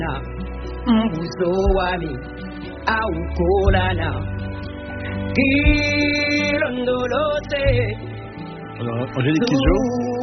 Mbuzo wami aukolana Kilondolote. Alors, Angélique Kidjo,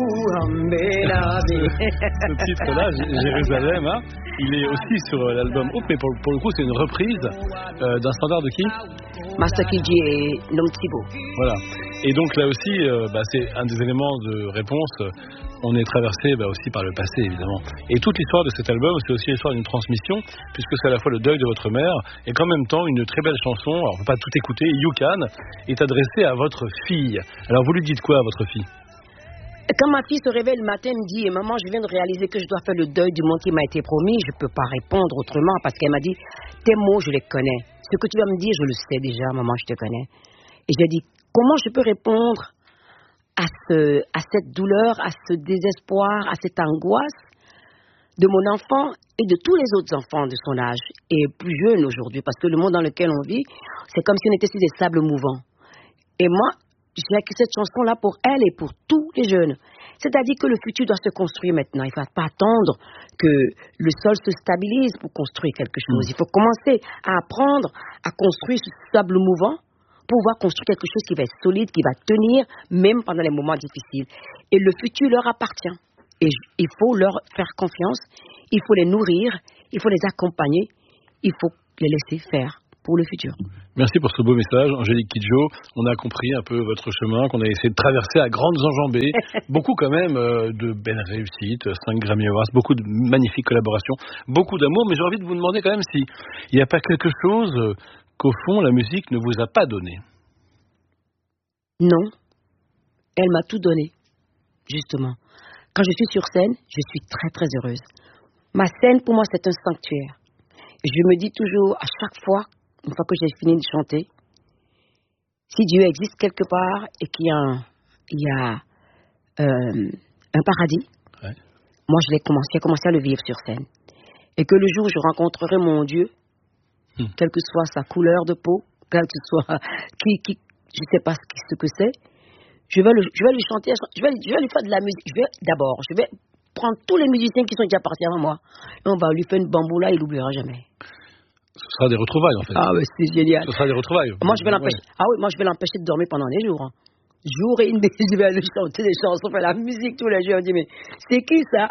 ce titre-là, Jérusalem, hein, il est aussi sur l'album Hope, mais pour le coup, c'est une reprise d'un standard de qui? Master Kidji et Nom Thibault. Voilà. Et donc là aussi, c'est un des éléments de réponse. On est traversé aussi par le passé, évidemment. Et toute l'histoire de cet album, c'est aussi l'histoire d'une transmission, puisque c'est à la fois le deuil de votre mère, et qu'en même temps, une très belle chanson, alors on ne peut pas tout écouter, You Can, est adressée à votre fille. Alors vous lui dites quoi à votre fille? Quand ma fille se réveille le matin, elle me dit, maman, je viens de réaliser que je dois faire le deuil du monde qui m'a été promis, je ne peux pas répondre autrement, parce qu'elle m'a dit, tes mots, je les connais. Ce que tu vas me dire, je le sais déjà, maman, je te connais. Et je lui ai dit, comment je peux répondre à cette douleur, à ce désespoir, à cette angoisse de mon enfant et de tous les autres enfants de son âge et plus jeunes aujourd'hui, parce que le monde dans lequel on vit, c'est comme si on était sur des sables mouvants. Et moi, j'ai écrit cette chanson-là pour elle et pour tous les jeunes. C'est-à-dire que le futur doit se construire maintenant. Il ne faut pas attendre que le sol se stabilise pour construire quelque chose. Il faut commencer à apprendre à construire ce sable mouvant pour pouvoir construire quelque chose qui va être solide, qui va tenir, même pendant les moments difficiles. Et le futur leur appartient. Et il faut leur faire confiance, il faut les nourrir, il faut les accompagner, il faut les laisser faire pour le futur. Merci pour ce beau message, Angélique Kidjo. On a compris un peu votre chemin, qu'on a essayé de traverser à grandes enjambées. Beaucoup quand même de belles réussites, 5 Grammy Awards, beaucoup de magnifiques collaborations, beaucoup d'amour. Mais j'ai envie de vous demander quand même s'il n'y a pas quelque chose qu'au fond, la musique ne vous a pas donné. Non, elle m'a tout donné, justement. Quand je suis sur scène, je suis très très heureuse. Ma scène, pour moi, c'est un sanctuaire. Je me dis toujours, à chaque fois, une fois que j'ai fini de chanter, si Dieu existe quelque part et qu'il y a un paradis, moi, j'ai commencé à le vivre sur scène. Et que le jour où je rencontrerai mon Dieu, quelle que soit sa couleur de peau, quelle que soit je ne sais pas ce que c'est, je vais lui chanter, je vais lui faire de la musique. Je vais prendre tous les musiciens qui sont déjà partis avant moi et on va lui faire une bamboula, il l'oubliera jamais. Ce sera des retrouvailles en fait. Ah oui, c'est génial. Ce sera des retrouvailles. Moi je vais l'empêcher de dormir pendant des jours. Hein. Jour et nuit, je vais lui chanter des chansons, faire la musique tous les jours. On dit mais c'est qui ça?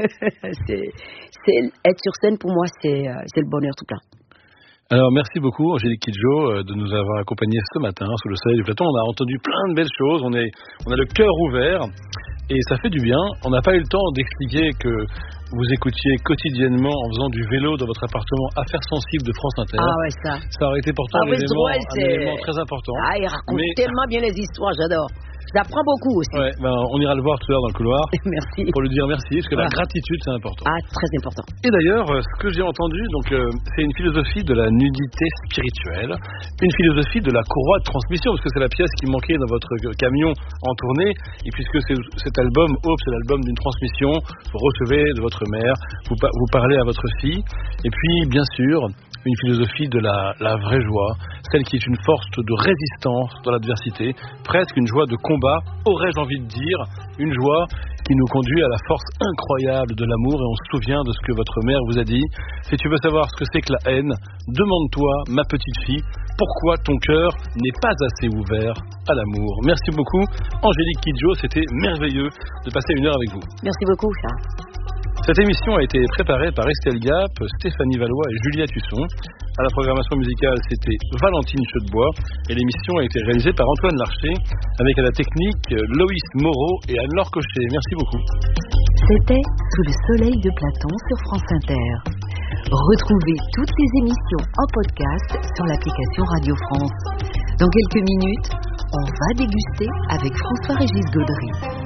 Être sur scène pour moi c'est le bonheur tout plein. Alors merci beaucoup Angélique Kidjo de nous avoir accompagnés ce matin sous le soleil du Platon. On a entendu plein de belles choses, on a le cœur ouvert et ça fait du bien. On n'a pas eu le temps d'expliquer que vous écoutiez quotidiennement en faisant du vélo dans votre appartement Affaires sensibles de France Inter. Ah ouais, ça aurait été pourtant un élément très important. Ah, il raconte tellement bien les histoires, j'adore. J'apprends beaucoup aussi. Ouais, on ira le voir tout à l'heure dans le couloir. Merci. Pour lui dire merci, parce que la gratitude, c'est important. Ah, très important. Et d'ailleurs, ce que j'ai entendu, c'est une philosophie de la nudité spirituelle, une philosophie de la courroie de transmission, parce que c'est la pièce qui manquait dans votre camion en tournée. Et puisque cet album, Hope, c'est l'album d'une transmission, vous recevez de votre mère, vous parlez à votre fille. Et puis, bien sûr, une philosophie de la vraie joie, celle qui est une force de résistance dans l'adversité, presque une joie de combat, aurais-je envie de dire, une joie qui nous conduit à la force incroyable de l'amour. Et on se souvient de ce que votre mère vous a dit. Si tu veux savoir ce que c'est que la haine, demande-toi, ma petite fille, pourquoi ton cœur n'est pas assez ouvert à l'amour. Merci beaucoup Angélique Kidjo, c'était merveilleux de passer une heure avec vous. Merci beaucoup Charles. Cette émission a été préparée par Estelle Gap, Stéphanie Valois et Julia Tusson. À la programmation musicale, c'était Valentine Chaudebois. Et l'émission a été réalisée par Antoine Larcher, avec à la technique Loïs Moreau et Anne-Laure Cochet. Merci beaucoup. C'était Sous le soleil de Platon sur France Inter. Retrouvez toutes les émissions en podcast sur l'application Radio France. Dans quelques minutes, on va déguster avec François-Régis Gaudry.